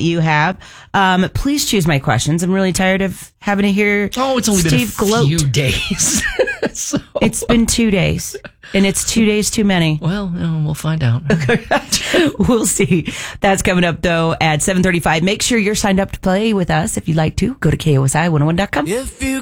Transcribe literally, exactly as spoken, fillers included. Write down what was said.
you have. Um, please choose my questions. I'm really tired of having to hear Oh, it's only Steve been a gloat. few days. so. It's been two days, and it's two days too many. Well, you know, we'll find out. We'll see. That's coming up, though, at seven thirty-five. Make sure you're signed up to play with us. If you'd like to, go to K O S I one oh one dot com. If you